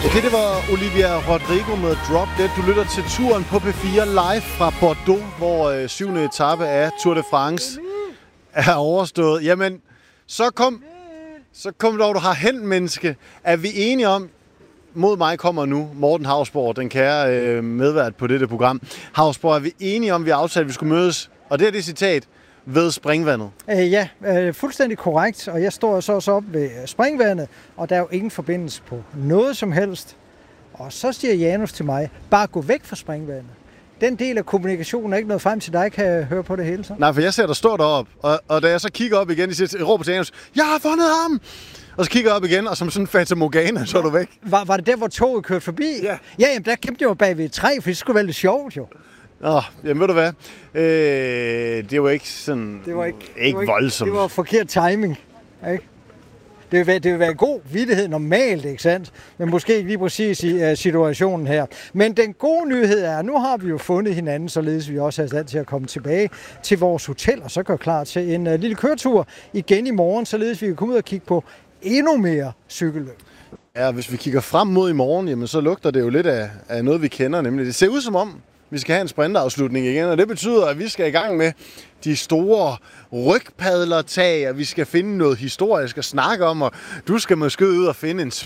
Okay, det var Olivia Rodrigo med Drop Dead. Du lytter til turen på P4 live fra Bordeaux, hvor 7. etape af Tour de France er overstået. Jamen, så kom dog, du har hen, menneske. Er vi enige om, mod mig kommer nu Morten Hausborg, den kære medvært på dette program. Hausborg, er vi enige om, vi aftalte, at vi skulle mødes, og det er det citat, ved springvandet? Ja, fuldstændig korrekt, og jeg står så op ved springvandet, og der er jo ingen forbindelse på noget som helst. Og så siger Janus til mig, bare gå væk fra springvandet. Den del af kommunikationen er ikke noget frem til dig, kan jeg høre på det hele så. Nej, for jeg ser, der står deroppe, og da jeg så kigger op igen, jeg råber til Janus, jeg har fundet ham! Og så kigger jeg op igen, og som sådan en Fata Morgana, så er du væk. Var det der, hvor toget kørte forbi? Ja. Ja, jamen der kæmpede jeg jo bag ved et træ, for det skulle være lidt sjovt jo. Jamen ved du hvad? Det var ikke sådan... Det var ikke voldsomt. Det var forkert timing, ikke? Det vil være en god vittighed normalt, ikke sandt? Men måske ikke lige præcis i situationen her. Men den gode nyhed er, at nu har vi jo fundet hinanden, således vi også er i stand til at komme tilbage til vores hotel, og så gøre klar til en lille køretur igen i morgen, således vi kan komme ud og kigge på endnu mere cykelløb. Ja, hvis vi kigger frem mod i morgen, jamen, så lugter det jo lidt af noget, vi kender, nemlig det ser ud som om, vi skal have en sprintafslutning igen, og det betyder, at vi skal i gang med de store rygpadlertag, og vi skal finde noget historisk at snakke om, og du skal måske ud og finde en...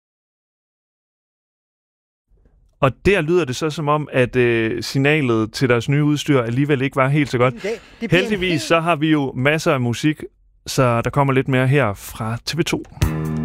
Og der lyder det så som om, at signalet til deres nye udstyr alligevel ikke var helt så godt. Heldigvis så har vi jo masser af musik, så der kommer lidt mere her fra TV2.